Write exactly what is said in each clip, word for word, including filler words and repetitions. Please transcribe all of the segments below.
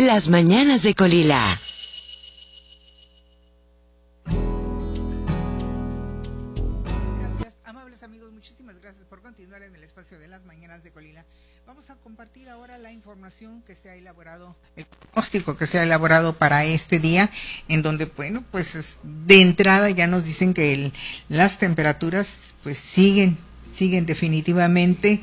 Las mañanas de Colila. Gracias, amables amigos, muchísimas gracias por continuar en el espacio de Las mañanas de Colila. Vamos a compartir ahora la información que se ha elaborado, el pronóstico que se ha elaborado para este día, en donde, bueno, pues de entrada ya nos dicen que el, las temperaturas pues siguen, siguen definitivamente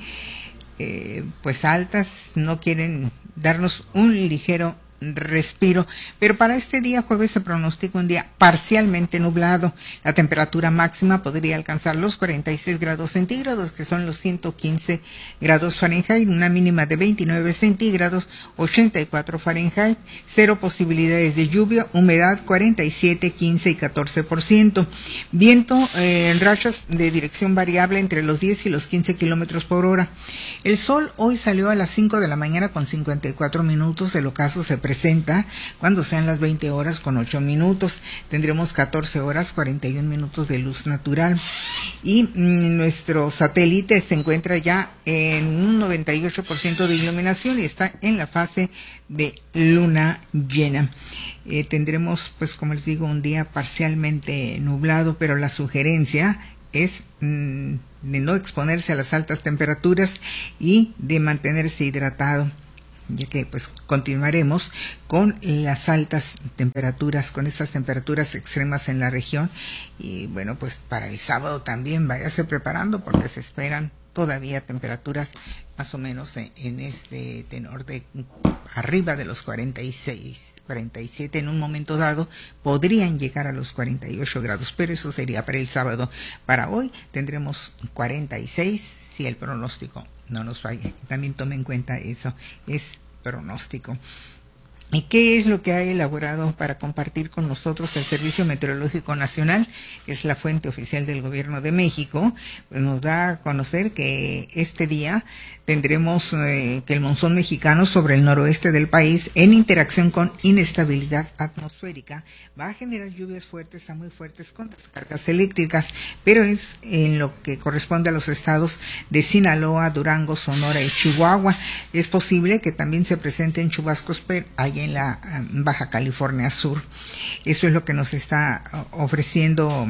eh, pues altas, no quieren darnos un ligero respiro, pero para este día jueves se pronostica un día parcialmente nublado. La temperatura máxima podría alcanzar los cuarenta y seis grados centígrados, que son los ciento quince grados Fahrenheit, una mínima de veintinueve centígrados, ochenta y cuatro Fahrenheit, cero posibilidades de lluvia, humedad cuarenta y siete, quince y catorce por ciento. Viento eh, en rachas de dirección variable entre los diez y los quince kilómetros por hora. El sol hoy salió a las cinco de la mañana con cincuenta y cuatro minutos, el ocaso se presenta cuando sean las veinte horas con ocho minutos. Tendremos catorce horas cuarenta y un minutos de luz natural. Y mm, nuestro satélite se encuentra ya en un noventa y ocho por ciento de iluminación y está en la fase de luna llena. Eh, tendremos, pues como les digo, un día parcialmente nublado, pero la sugerencia es mm, de no exponerse a las altas temperaturas y de mantenerse hidratado, ya que pues continuaremos con las altas temperaturas, con estas temperaturas extremas en la región. Y bueno, pues para el sábado también váyase preparando, porque se esperan todavía temperaturas más o menos en, en este tenor de arriba de los cuarenta y seis, cuarenta y siete, en un momento dado podrían llegar a los cuarenta y ocho grados, pero eso sería para el sábado. Para hoy tendremos cuarenta y seis, si el pronóstico no nos falla. También tome en cuenta eso, es pronóstico. ¿Y qué es lo que ha elaborado para compartir con nosotros el Servicio Meteorológico Nacional, que es la fuente oficial del Gobierno de México? Pues nos da a conocer que este día tendremos eh, que el monzón mexicano sobre el noroeste del país, en interacción con inestabilidad atmosférica, va a generar lluvias fuertes a muy fuertes con descargas eléctricas, pero es en lo que corresponde a los estados de Sinaloa, Durango, Sonora y Chihuahua. Es posible que también se presenten chubascos, pero hay en la Baja California Sur. Eso es lo que nos está ofreciendo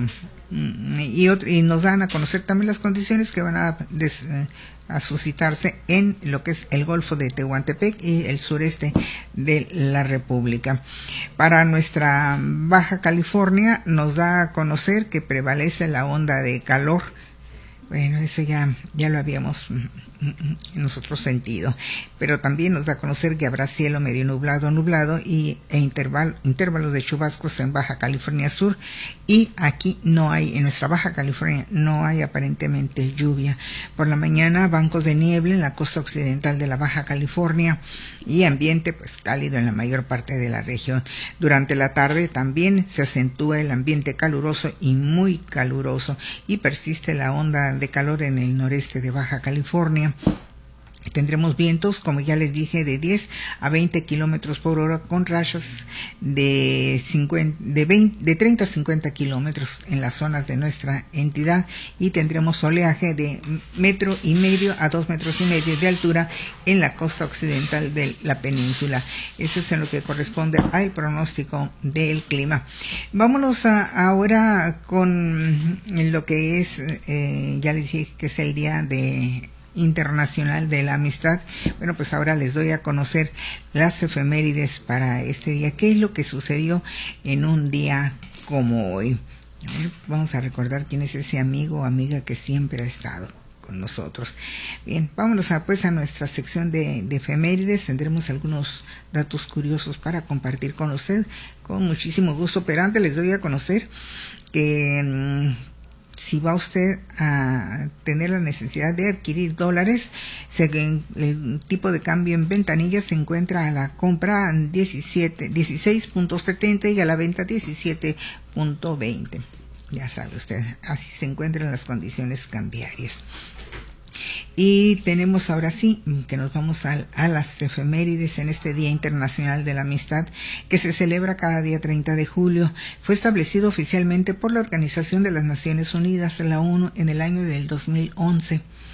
y, otro, y nos dan a conocer también las condiciones que van a, des, a suscitarse en lo que es el Golfo de Tehuantepec y el sureste de la República. Para nuestra Baja California nos da a conocer que prevalece la onda de calor. Bueno, eso ya, ya lo habíamos nosotros sentido, pero también nos da a conocer que habrá cielo medio nublado, nublado y e intervalo, intervalos de chubascos en Baja California Sur, y aquí no hay, en nuestra Baja California no hay aparentemente lluvia. Por la mañana bancos de niebla en la costa occidental de la Baja California y ambiente pues cálido en la mayor parte de la región. Durante la tarde también se acentúa el ambiente caluroso y muy caluroso, y persiste la onda de calor en el noreste de Baja California. Tendremos vientos, como ya les dije, de diez a veinte kilómetros por hora, con rachas de, cincuenta, de, veinte, de treinta a cincuenta kilómetros en las zonas de nuestra entidad, y tendremos oleaje de metro y medio a dos metros y medio de altura en la costa occidental de la península. Eso es en lo que corresponde al pronóstico del clima. Vámonos a, ahora con lo que es, eh, ya les dije que es el día de Internacional de la Amistad. Bueno, pues ahora les doy a conocer las efemérides para este día. ¿Qué es lo que sucedió en un día como hoy? Vamos a recordar quién es ese amigo o amiga que siempre ha estado con nosotros. Bien, vámonos a, pues a nuestra sección de, de efemérides. Tendremos algunos datos curiosos para compartir con usted con muchísimo gusto, pero antes les doy a conocer que mmm, si va usted a tener la necesidad de adquirir dólares, según el tipo de cambio en ventanilla se encuentra a la compra diecisiete, dieciséis punto setenta y a la venta diecisiete punto veinte. Ya sabe usted, así se encuentran las condiciones cambiarias. Y tenemos ahora sí que nos vamos a, a las efemérides en este Día Internacional de la Amistad, que se celebra cada día treinta de julio. Fue establecido oficialmente por la Organización de las Naciones Unidas, la ONU, en el año del dos mil once.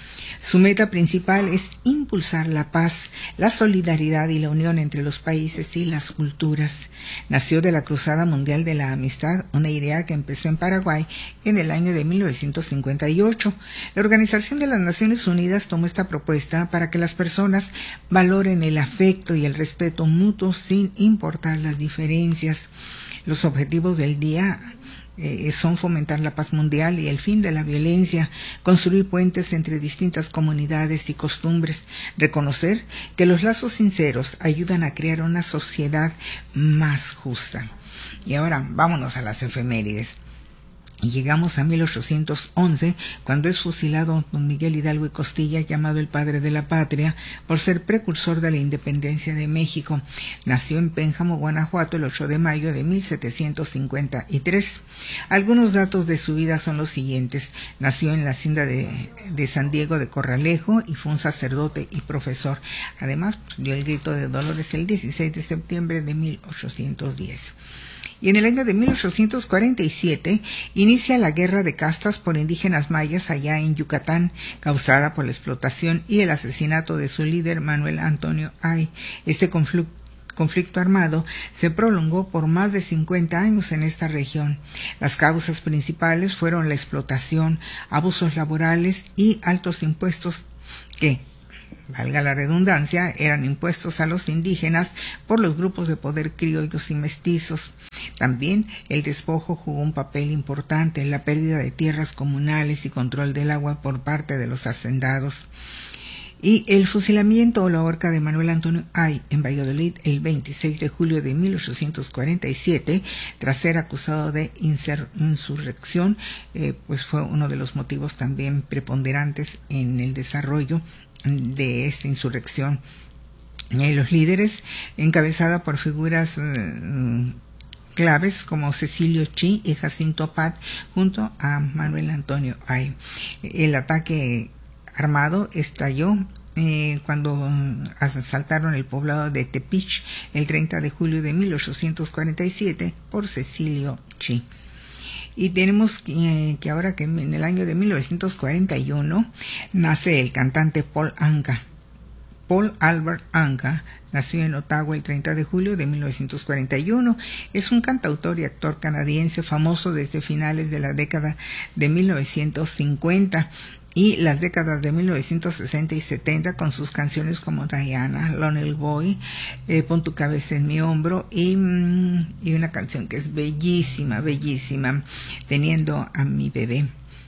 Su meta principal es impulsar la paz, la solidaridad y la unión entre los países y las culturas. Nació de la Cruzada Mundial de la Amistad, una idea que empezó en Paraguay en el año de mil novecientos cincuenta y ocho. La Organización de las Naciones Unidas tomó esta propuesta para que las personas valoren el afecto y el respeto mutuo sin importar las diferencias. Los objetivos del día Eh, son fomentar la paz mundial y el fin de la violencia, construir puentes entre distintas comunidades y costumbres, reconocer que los lazos sinceros ayudan a crear una sociedad más justa. Y ahora vámonos a las efemérides. Y llegamos a mil ochocientos once, cuando es fusilado don Miguel Hidalgo y Costilla, llamado el padre de la patria, por ser precursor de la independencia de México. Nació en Pénjamo, Guanajuato, el ocho de mayo de mil setecientos cincuenta y tres. Algunos datos de su vida son los siguientes. Nació en la hacienda de, de San Diego de Corralejo y fue un sacerdote y profesor. Además, dio el grito de Dolores el dieciséis de septiembre de mil ochocientos diez. Y en el año de mil ochocientos cuarenta y siete inicia la guerra de castas por indígenas mayas allá en Yucatán, causada por la explotación y el asesinato de su líder Manuel Antonio Ay. Este conflicto conflicto armado se prolongó por más de cincuenta años en esta región. Las causas principales fueron la explotación, abusos laborales y altos impuestos que, valga la redundancia, eran impuestos a los indígenas por los grupos de poder criollos y mestizos. También el despojo jugó un papel importante en la pérdida de tierras comunales y control del agua por parte de los hacendados. Y el fusilamiento o la horca de Manuel Antonio Ay en Valladolid el veintiséis de julio de mil ochocientos cuarenta y siete, tras ser acusado de insurrección, eh, pues fue uno de los motivos también preponderantes en el desarrollo de esta insurrección. Eh, los líderes, encabezada por figuras eh, claves como Cecilio Chi y Jacinto Pat, junto a Manuel Antonio Ay. El ataque armado estalló eh, cuando asaltaron el poblado de Tepic el treinta de julio de mil ochocientos cuarenta y siete por Cecilio Chi. Y tenemos que, que ahora que en el año de mil novecientos cuarenta y uno nace el cantante Paul Anka. Paul Albert Anka nació en Ottawa el treinta de julio de mil novecientos cuarenta y uno. Es un cantautor y actor canadiense famoso desde finales de la década de mil novecientos cincuenta y las décadas de mil novecientos sesenta y setenta, con sus canciones como Diana, Lonely Boy, eh, Pon tu cabeza en mi hombro y, mm, y una canción que es bellísima, bellísima, Teniendo a mi bebé.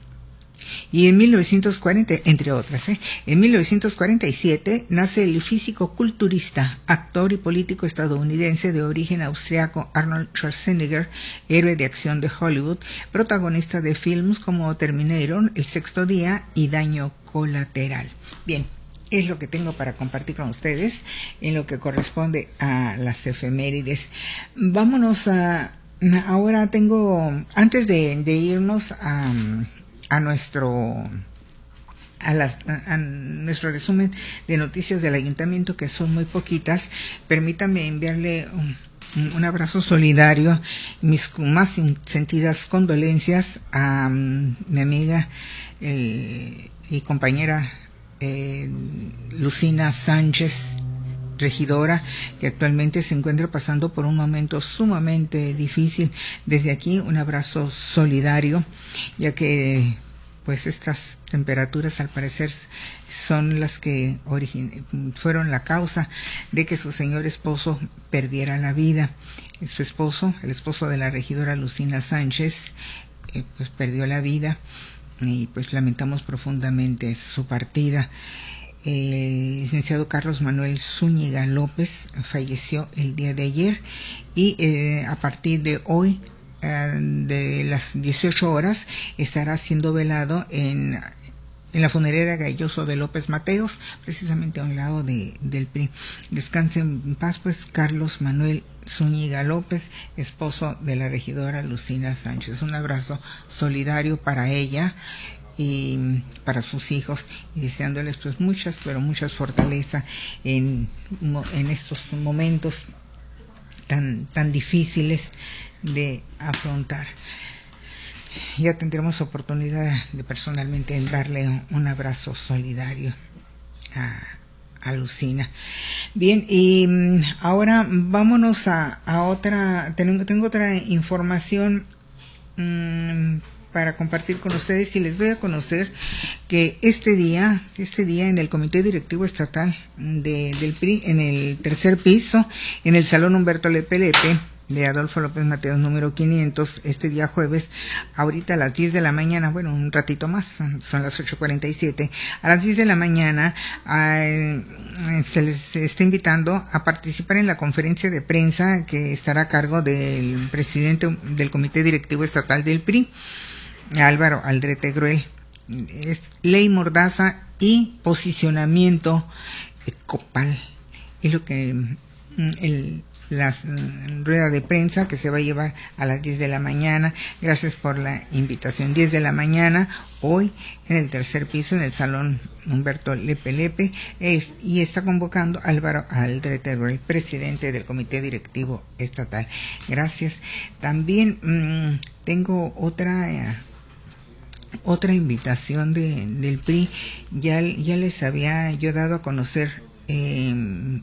Y en mil novecientos cuarenta, entre otras, ¿eh? en mil novecientos cuarenta y siete nace el físico-culturista, actor y político estadounidense de origen austriaco Arnold Schwarzenegger, héroe de acción de Hollywood, protagonista de filmes como Terminator, El sexto día y Daño colateral. Bien, es lo que tengo para compartir con ustedes en lo que corresponde a las efemérides. Vámonos a... Ahora tengo, antes de, de irnos a... a nuestro a, las, a, a nuestro resumen de noticias del ayuntamiento, que son muy poquitas, permítame enviarle un, un abrazo solidario, mis más sentidas condolencias a um, mi amiga el, y compañera eh, Lucina Sánchez, regidora, que actualmente se encuentra pasando por un momento sumamente difícil. Desde aquí un abrazo solidario, ya que pues estas temperaturas al parecer son las que origin- fueron la causa de que su señor esposo perdiera la vida. Su esposo, el esposo de la regidora Lucina Sánchez, eh, pues perdió la vida y pues lamentamos profundamente su partida. El licenciado Carlos Manuel Zúñiga López falleció el día de ayer y eh, a partir de hoy, eh, de las dieciocho horas, estará siendo velado en, en la funeraria Galloso de López Mateos, precisamente a un lado de, del P R I. Descanse en paz, pues, Carlos Manuel Zúñiga López, esposo de la regidora Lucina Sánchez. Un abrazo solidario para ella y para sus hijos, y deseándoles pues muchas, pero muchas fortaleza en, en estos momentos tan, tan difíciles de afrontar. ya tendremos oportunidad de personalmente darle un abrazo solidario a, a Lucina. Bien, y ahora vámonos a, a otra, tengo, tengo otra información mmm, para compartir con ustedes, y les doy a conocer que este día, este día en el Comité Directivo Estatal de, del P R I, en el tercer piso, en el Salón Humberto Lepe Lepe, de Adolfo López Mateos número quinientos, este día jueves, ahorita a las diez de la mañana, bueno, un ratito más, son las ocho cuarenta y siete, a las diez de la mañana eh, se les está invitando a participar en la conferencia de prensa que estará a cargo del presidente del Comité Directivo Estatal del P R I, Álvaro Aldrete Gruel. Es ley mordaza y posicionamiento copal, es lo que el la rueda de prensa que se va a llevar a las diez de la mañana. Gracias por la invitación. diez de la mañana, hoy, en el tercer piso, en el Salón Humberto Lepe Lepe, es, y está convocando Álvaro Aldrete, el presidente del Comité Directivo Estatal. Gracias. También mmm, tengo otra... Eh, otra invitación de, del P R I. Ya, ya les había yo dado a conocer eh,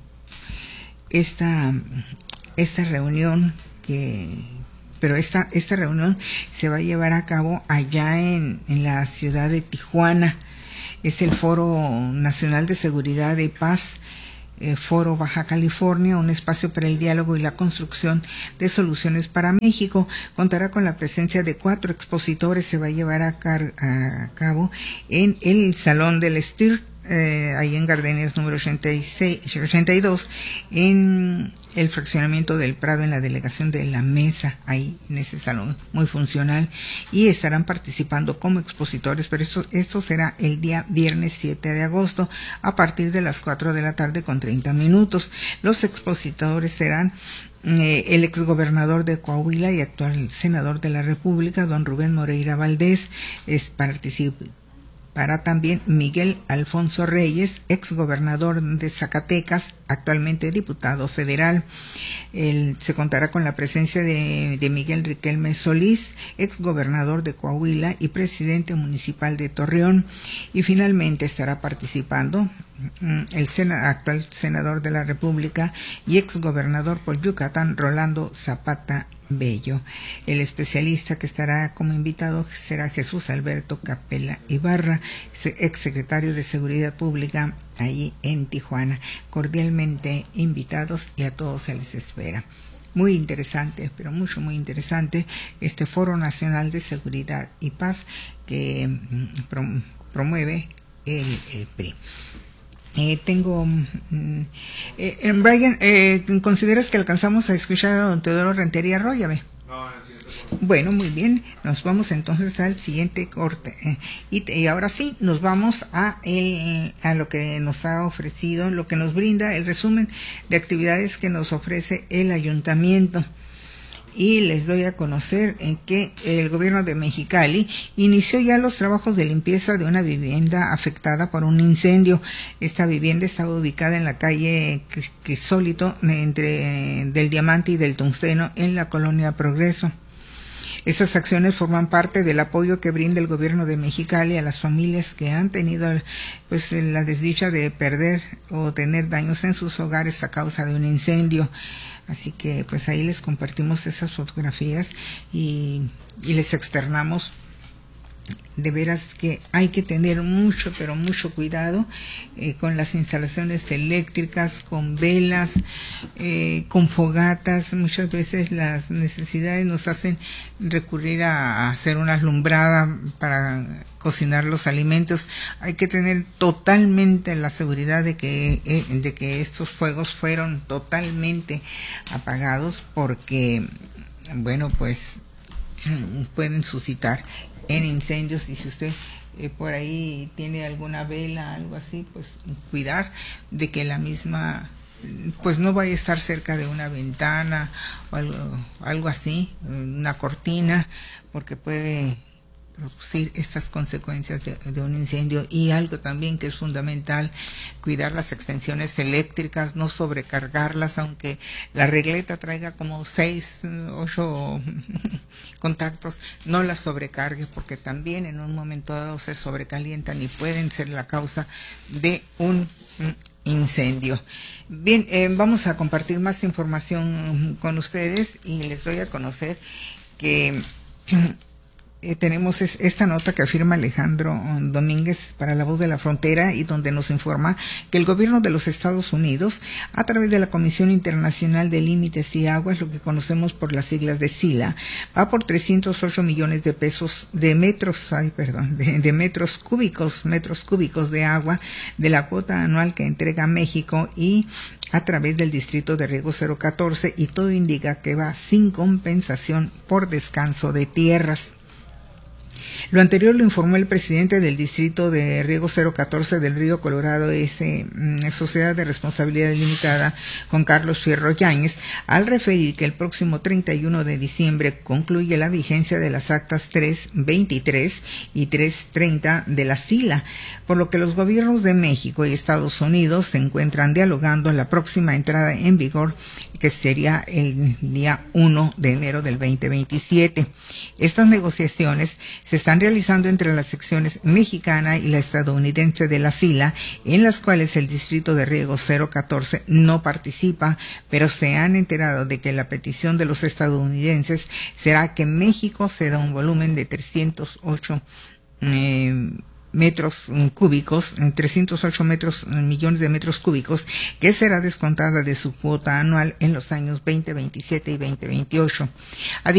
esta esta reunión que pero esta esta reunión se va a llevar a cabo allá en, en la ciudad de Tijuana. Es el Foro Nacional de Seguridad y Paz, eh, Foro Baja California, un espacio para el diálogo y la construcción de soluciones para México. Contará con la presencia de cuatro expositores. Se va a llevar a, car a cabo en el Salón del Estir, Eh, ahí en Gardenias número ochenta y seis, ochenta y dos, en el fraccionamiento del Prado, en la delegación de La Mesa, ahí en ese salón muy funcional, y estarán participando como expositores, pero esto, esto será el día viernes siete de agosto a partir de las cuatro de la tarde con treinta minutos. Los expositores serán Eh, el exgobernador de Coahuila y actual senador de la República, don Rubén Moreira Valdés, es particip para también Miguel Alfonso Reyes, ex gobernador de Zacatecas, actualmente diputado federal. El, se contará con la presencia de, de Miguel Riquelme Solís, ex gobernador de Coahuila y presidente municipal de Torreón. Y finalmente estará participando el sena, actual senador de la República y ex gobernador por Yucatán, Rolando Zapata Bello. El especialista que estará como invitado será Jesús Alberto Capella Ibarra, ex secretario de Seguridad Pública allí en Tijuana. Cordialmente invitados, y a todos se les espera. Muy interesante, pero mucho, muy interesante, este Foro Nacional de Seguridad y Paz que prom promueve el, el P R I. Eh, tengo eh, Brian, eh, ¿consideras que alcanzamos a escuchar a don Teodoro Rentería Arroyave? No, en el siguiente corte. Bueno, muy bien, nos vamos entonces al siguiente corte, eh, y, y ahora sí nos vamos a el, a lo que nos ha ofrecido, lo que nos brinda el resumen de actividades que nos ofrece el ayuntamiento. Y les doy a conocer en que el gobierno de Mexicali inició ya los trabajos de limpieza de una vivienda afectada por un incendio. Esta vivienda estaba ubicada en la calle Crisólito, entre del Diamante y del Tungsteno, en la colonia Progreso. Esas acciones forman parte del apoyo que brinda el gobierno de Mexicali a las familias que han tenido pues la desdicha de perder o tener daños en sus hogares a causa de un incendio. Así que pues ahí les compartimos esas fotografías y, y les externamos de veras que hay que tener mucho, pero mucho cuidado eh, con las instalaciones eléctricas, con velas, eh, con fogatas. Muchas veces las necesidades nos hacen recurrir a, a hacer una alumbrada para cocinar los alimentos. Hay que tener totalmente la seguridad de que, eh, de que estos fuegos fueron totalmente apagados, porque, bueno, pues pueden suscitar en incendios. Y si usted eh, por ahí tiene alguna vela, algo así, pues cuidar de que la misma pues no vaya a estar cerca de una ventana o algo, algo así, una cortina, porque puede producir estas consecuencias de, de un incendio. Y algo también que es fundamental, cuidar las extensiones eléctricas, no sobrecargarlas, aunque la regleta traiga como seis, ocho contactos, no las sobrecargue, porque también en un momento dado se sobrecalientan y pueden ser la causa de un incendio. Bien, eh, vamos a compartir más información con ustedes y les doy a conocer que Eh, tenemos es, esta nota que afirma Alejandro Domínguez para La Voz de la Frontera, y donde nos informa que el gobierno de los Estados Unidos, a través de la Comisión Internacional de Límites y Aguas, lo que conocemos por las siglas de SILA, va por trescientos ocho millones de pesos de metros, ay, perdón, de, de metros cúbicos, metros cúbicos de agua de la cuota anual que entrega México y a través del Distrito de Riego cero catorce, y todo indica que va sin compensación por descanso de tierras. Lo anterior lo informó el presidente del Distrito de Riego cero catorce del Río Colorado, S. Sociedad de Responsabilidad Limitada, Juan Carlos Fierro Yáñez, al referir que el próximo treinta y uno de diciembre concluye la vigencia de las actas trescientos veintitrés y trescientos treinta de la SILA, por lo que los gobiernos de México y Estados Unidos se encuentran dialogando la próxima entrada en vigor, que sería el día uno de enero del veinte veintisiete. Estas negociaciones se están realizando entre las secciones mexicana y la estadounidense de la SILA, en las cuales el Distrito de Riego cero catorce no participa, pero se han enterado de que la petición de los estadounidenses será que México ceda un volumen de trescientos ocho eh, metros cúbicos, trescientos ocho metros, millones de metros cúbicos, que será descontada de su cuota anual en los años veinte veintisiete y veinte veintiocho.